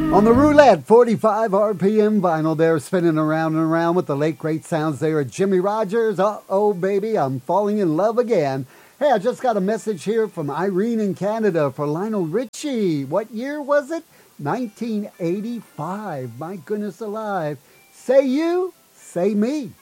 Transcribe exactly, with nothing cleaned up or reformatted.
On the roulette, forty-five R P M vinyl there, spinning around and around with the late great sounds there of Jimmie Rodgers. Uh-oh, baby, I'm falling in love again. Hey, I just got a message here from Irene in Canada for Lionel Richie. What year was it? nineteen eighty-five. My goodness alive. Say you, say me.